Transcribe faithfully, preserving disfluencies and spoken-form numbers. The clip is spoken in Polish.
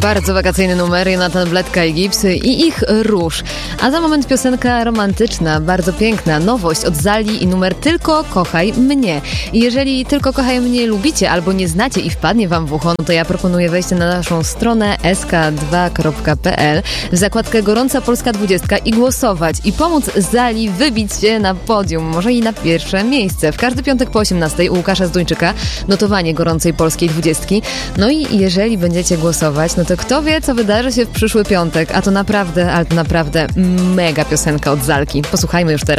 Bardzo wakacyjny numer, Jonathan Bledka i Gibbs i ich Róż. A za moment piosenka romantyczna, bardzo piękna, nowość od Zali i numer Tylko kochaj mnie. I jeżeli Tylko kochaj mnie lubicie albo nie znacie i wpadnie wam w ucho, no to ja proponuję wejście na naszą stronę s k dwa kropka p l w zakładkę Gorąca Polska dwudziestka i głosować i pomóc Zali wybić się na podium, może i na pierwsze miejsce. W każdy piątek po osiemnastej u Łukasza Zduńczyka notowanie Gorącej Polskiej dwudziestki. No i jeżeli będziecie głosować, no to kto wie, co wydarzy się w przyszły piątek, a to naprawdę, ale to naprawdę mega piosenka od Zalki. Posłuchajmy już teraz.